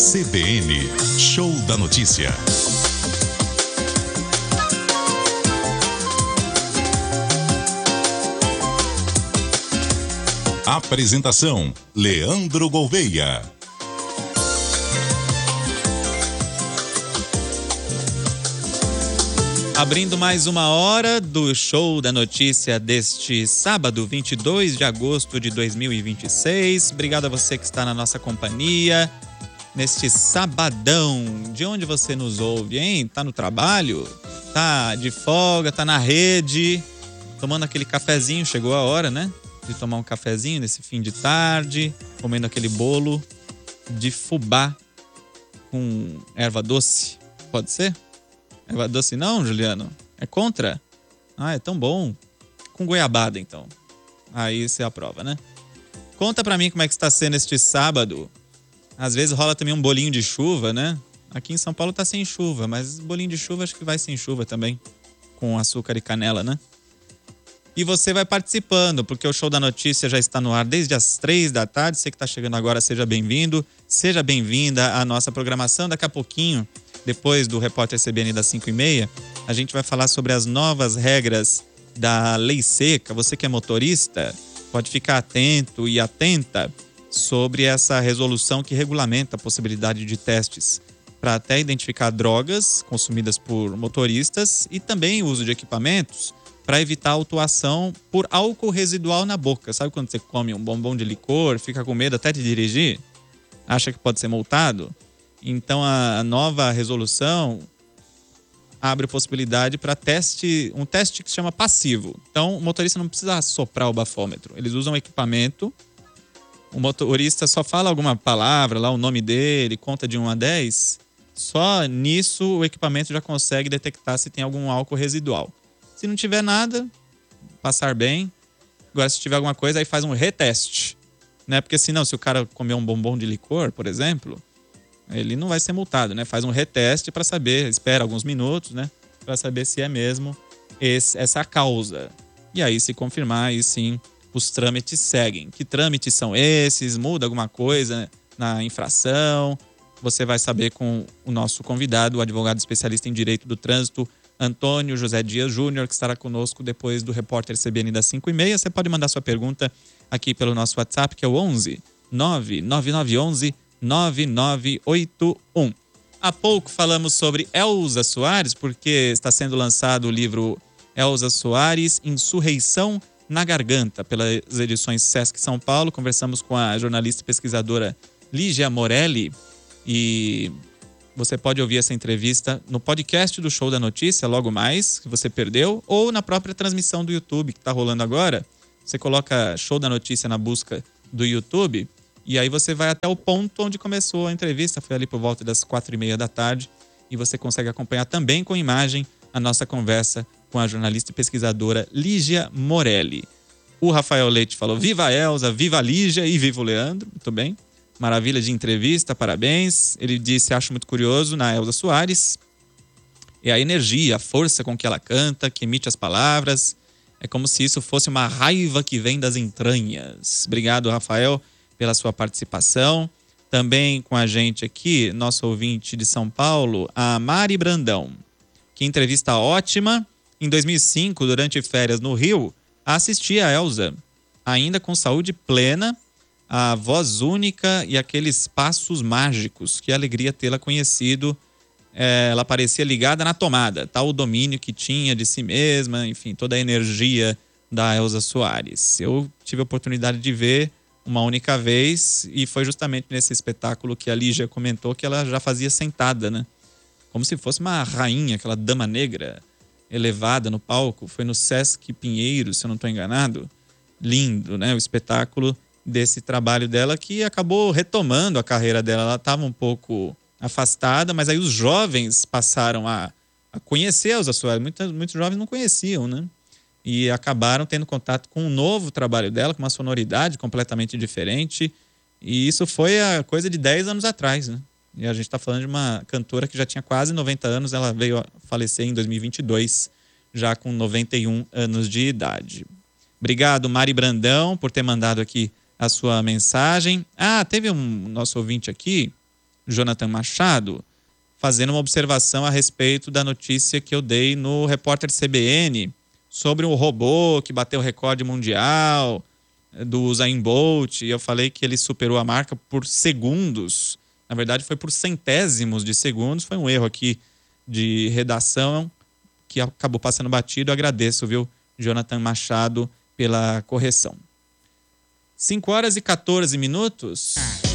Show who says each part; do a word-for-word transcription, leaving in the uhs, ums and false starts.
Speaker 1: C B N, Show da Notícia. Apresentação: Leandro Gouveia.
Speaker 2: Abrindo mais uma hora do Show da Notícia deste sábado, vinte e dois de agosto de dois mil e vinte e seis. Obrigado a você que está na nossa companhia neste sabadão. De onde você nos ouve, hein? Tá no trabalho? Tá de folga? Tá na rede? Tomando aquele cafezinho? Chegou a hora, né? De tomar um cafezinho nesse fim de tarde, comendo aquele bolo de fubá com erva doce. Pode ser? Erva doce não, Juliano? É contra? Ah, é tão bom. Com goiabada, então. Aí você aprova, né? Conta pra mim como é que está sendo este sábado. Às vezes rola também um bolinho de chuva, né? Aqui em São Paulo tá sem chuva, mas bolinho de chuva acho que vai sem chuva também. Com açúcar e canela, né? E você vai participando, porque o Show da Notícia já está no ar desde as três da tarde. Você que está chegando agora, seja bem-vindo. Seja bem-vinda à nossa programação. Daqui a pouquinho, depois do Repórter C B N das cinco e meia, a gente vai falar sobre as novas regras da Lei Seca. Você que é motorista, pode ficar atento e atenta sobre essa resolução que regulamenta a possibilidade de testes para até identificar drogas consumidas por motoristas e também o uso de equipamentos para evitar autuação por álcool residual na boca. Sabe quando você come um bombom de licor, fica com medo até de dirigir? Acha que pode ser multado? Então a nova resolução abre possibilidade para teste, um teste que se chama passivo. Então o motorista não precisa assoprar o bafômetro. Eles usam equipamento, o motorista só fala alguma palavra, lá o nome dele, conta de um a dez. Só nisso o equipamento já consegue detectar se tem algum álcool residual. Se não tiver nada, passar bem. Agora, se tiver alguma coisa, aí faz um reteste, né? Porque senão, se o cara comer um bombom de licor, por exemplo, ele não vai ser multado, né? Faz um reteste para saber, espera alguns minutos, né? Para saber se é mesmo esse, essa a causa. E aí, se confirmar, aí sim, os trâmites seguem. Que trâmites são esses? Muda alguma coisa na infração? Você vai saber com o nosso convidado, o advogado especialista em direito do trânsito, Antônio José Dias Júnior, que estará conosco depois do Repórter C B N das cinco e meia. Você pode mandar sua pergunta aqui pelo nosso WhatsApp, que é o onze nove nove nove onze nove nove oito um. Há pouco falamos sobre Elza Soares, porque está sendo lançado o livro Elza Soares, Insurreição na Garganta, pelas edições Sesc São Paulo. Conversamos com a jornalista e pesquisadora Lígia Morelli e você pode ouvir essa entrevista no podcast do Show da Notícia, logo mais, que você perdeu, ou na própria transmissão do YouTube, que está rolando agora. Você coloca Show da Notícia na busca do YouTube e aí você vai até o ponto onde começou a entrevista, foi ali por volta das quatro e meia da tarde, e você consegue acompanhar também com imagem a nossa conversa com a jornalista e pesquisadora Lígia Morelli. O Rafael Leite falou: viva a Elza, viva a Lígia e viva o Leandro. Muito bem. Maravilha de entrevista, parabéns. Ele disse: acho muito curioso na Elza Soares. É a energia, a força com que ela canta, que emite as palavras. É como se isso fosse uma raiva que vem das entranhas. Obrigado, Rafael, pela sua participação. Também com a gente aqui, nosso ouvinte de São Paulo, a Mari Brandão. Que entrevista ótima. Em dois mil e cinco, durante férias no Rio, assisti a Elza, ainda com saúde plena, a voz única e aqueles passos mágicos. Que alegria tê-la conhecido. É, ela parecia ligada na tomada, tal o domínio que tinha de si mesma, enfim, toda a energia da Elza Soares. Eu tive a oportunidade de ver uma única vez e foi justamente nesse espetáculo que a Lígia comentou que ela já fazia sentada, né? Como se fosse uma rainha, aquela dama negra elevada no palco. Foi no Sesc Pinheiro, se eu não estou enganado. Lindo, né? O espetáculo desse trabalho dela, que acabou retomando a carreira dela. Ela estava um pouco afastada, mas aí os jovens passaram a, a conhecer a Elza Soares. Muitos, muitos jovens não conheciam, né? E acabaram tendo contato com um novo trabalho dela, com uma sonoridade completamente diferente. E isso foi a coisa de dez anos atrás, né? E a gente está falando de uma cantora que já tinha quase noventa anos. Ela veio a falecer em dois mil e vinte e dois, já com noventa e um anos de idade. Obrigado, Mari Brandão, por ter mandado aqui a sua mensagem. Ah, teve um nosso ouvinte aqui, Jonathan Machado, fazendo uma observação a respeito da notícia que eu dei no Repórter C B N sobre um robô que bateu o recorde mundial do Usain Bolt, e eu falei que ele superou a marca por segundos. Na verdade, foi por centésimos de segundos. Foi um erro aqui de redação que acabou passando batido. Eu agradeço, viu, Jonathan Machado, pela correção. cinco horas e quatorze minutos.